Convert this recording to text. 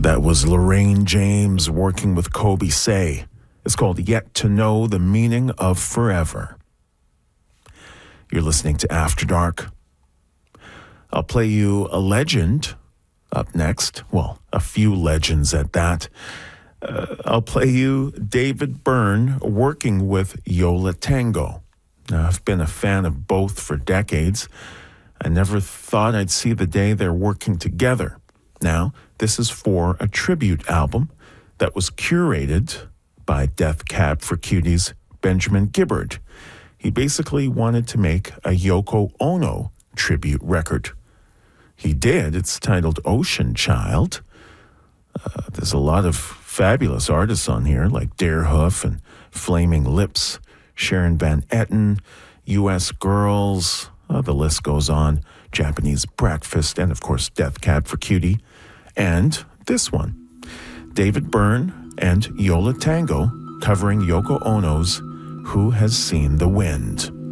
That was Lorraine James working with Kobe Say. It's called Yet to Know the Meaning of Forever. You're listening to After Dark. I'll play you a legend up next. Well, a few legends at that. I'll play you David Byrne working with Yo La Tengo. Now, I've been a fan of both for decades. I never thought I'd see the day they're working together. Now, this is for a tribute album that was curated by Death Cab for Cutie's Benjamin Gibbard. He basically wanted to make a Yoko Ono tribute record. He did. It's titled Ocean Child. There's a lot of fabulous artists on here, like Deerhoof and Flaming Lips, Sharon Van Etten, U.S. Girls, the list goes on, Japanese Breakfast, and of course Death Cab for Cutie. And this one, David Byrne and Yo La Tengo covering Yoko Ono's Who Has Seen the Wind.